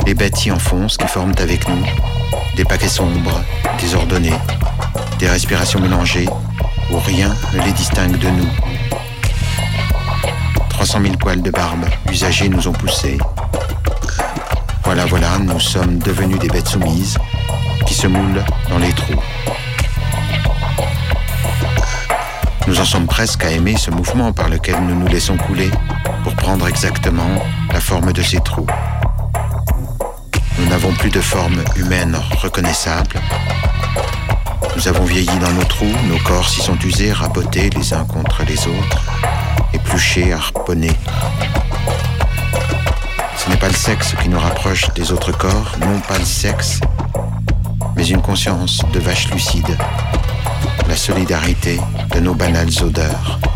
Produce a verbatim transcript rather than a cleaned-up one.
Les bêtes y enfoncent qui forment avec nous des paquets sombres, désordonnés, des respirations mélangées où rien ne les distingue de nous. trois cent mille poils de barbe usagés nous ont poussés. Voilà, voilà, nous sommes devenus des bêtes soumises qui se moulent dans les trous. Nous en sommes presque à aimer ce mouvement par lequel nous nous laissons couler pour prendre exactement la forme de ces trous. Nous n'avons plus de forme humaine reconnaissable. Nous avons vieilli dans nos trous, nos corps s'y sont usés, rabotés les uns contre les autres, épluchés, harponnés. Ce n'est pas le sexe qui nous rapproche des autres corps, non pas le sexe, mais une conscience de vache lucide, la solidarité de nos banales odeurs.